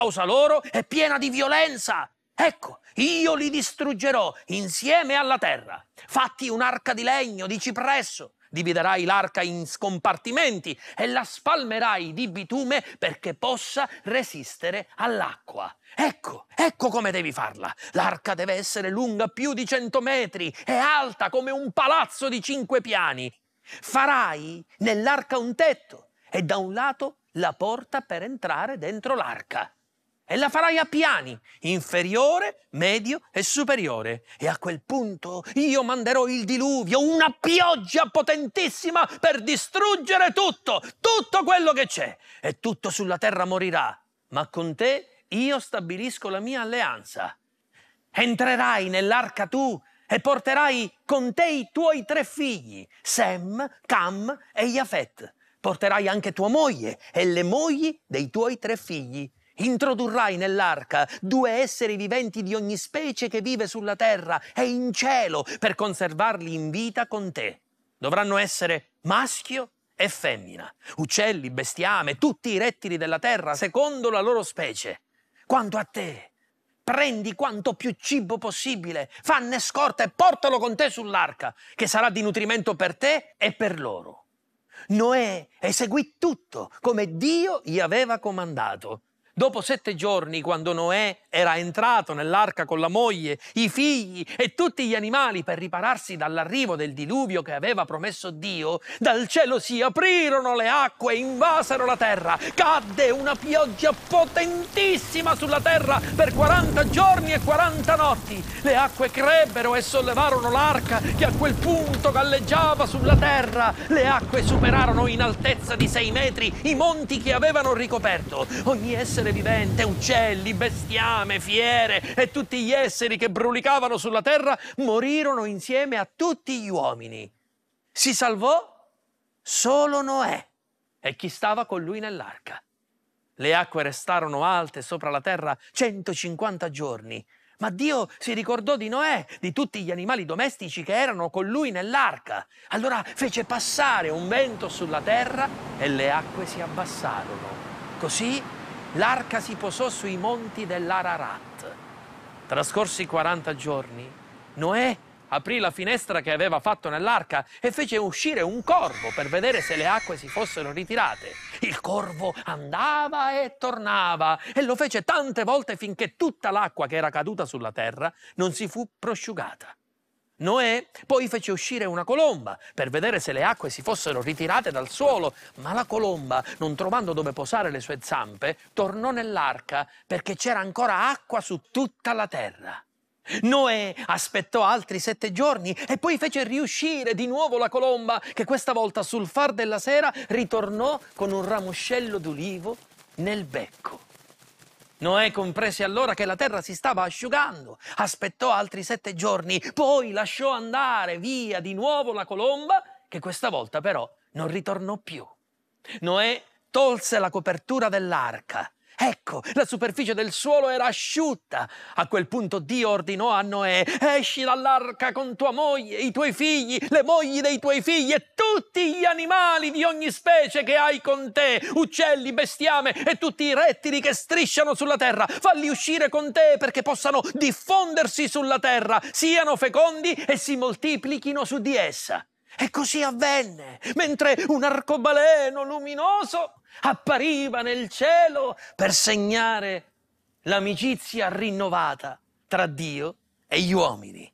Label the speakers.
Speaker 1: causa loro è piena di violenza. Ecco, io li distruggerò insieme alla terra. Fatti un'arca di legno, di cipresso. Dividerai l'arca in scompartimenti e la spalmerai di bitume perché possa resistere all'acqua. Ecco come devi farla. L'arca deve essere lunga più di 100 metri e alta come un palazzo di 5 piani. Farai nell'arca un tetto e da un lato la porta per entrare dentro l'arca. E la farai a piani, inferiore, medio e superiore. E a quel punto io manderò il diluvio, una pioggia potentissima per distruggere tutto quello che c'è. E tutto sulla terra morirà. Ma con te io stabilisco la mia alleanza. Entrerai nell'arca tu e porterai con te i tuoi 3 figli, Sem, Cam e Jafet. Porterai anche tua moglie e le mogli dei tuoi 3 figli. Introdurrai nell'arca 2 esseri viventi di ogni specie che vive sulla terra e in cielo per conservarli in vita con te. Dovranno essere maschio e femmina, uccelli, bestiame, tutti i rettili della terra secondo la loro specie. Quanto a te, prendi quanto più cibo possibile, fanne scorta e portalo con te sull'arca, che sarà di nutrimento per te e per loro. Noè eseguì tutto come Dio gli aveva comandato. Dopo 7 giorni, quando Noè era entrato nell'arca con la moglie, i figli e tutti gli animali per ripararsi dall'arrivo del diluvio che aveva promesso Dio, dal cielo si aprirono le acque e invasero la terra. Cadde una pioggia potentissima sulla terra per 40 giorni e 40 notti. Le acque crebbero e sollevarono l'arca che a quel punto galleggiava sulla terra. Le acque superarono in altezza di 6 metri i monti che avevano ricoperto. Ogni essere vivente, uccelli, bestiame, fiere e tutti gli esseri che brulicavano sulla terra morirono insieme a tutti gli uomini. Si salvò solo Noè e chi stava con lui nell'arca. Le acque restarono alte sopra la terra 150 giorni, ma Dio si ricordò di Noè, di tutti gli animali domestici che erano con lui nell'arca. Allora fece passare un vento sulla terra e le acque si abbassarono. Così l'arca si posò sui monti dell'Ararat. Trascorsi 40 giorni, Noè aprì la finestra che aveva fatto nell'arca e fece uscire un corvo per vedere se le acque si fossero ritirate. Il corvo andava e tornava e lo fece tante volte finché tutta l'acqua che era caduta sulla terra non si fu prosciugata. Noè poi fece uscire una colomba per vedere se le acque si fossero ritirate dal suolo, ma la colomba, non trovando dove posare le sue zampe, tornò nell'arca perché c'era ancora acqua su tutta la terra. Noè aspettò altri 7 giorni e poi fece riuscire di nuovo la colomba, che questa volta sul far della sera ritornò con un ramoscello d'ulivo nel becco. Noè comprese allora che la terra si stava asciugando, aspettò altri 7 giorni, poi lasciò andare via di nuovo la colomba, che questa volta però non ritornò più. Noè tolse la copertura dell'arca. Ecco, la superficie del suolo era asciutta. A quel punto Dio ordinò a Noè: esci dall'arca con tua moglie, i tuoi figli, le mogli dei tuoi figli e tutti gli animali di ogni specie che hai con te, uccelli, bestiame e tutti i rettili che strisciano sulla terra. Falli uscire con te perché possano diffondersi sulla terra, siano fecondi e si moltiplichino su di essa. E così avvenne, mentre un arcobaleno luminoso appariva nel cielo per segnare l'amicizia rinnovata tra Dio e gli uomini.